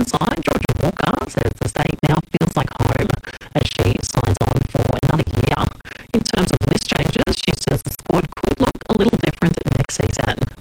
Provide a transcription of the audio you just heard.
side, Georgia Walker says the state now feels like home as she signs on for another year. In terms of list changes, she says the squad could look a little different next season.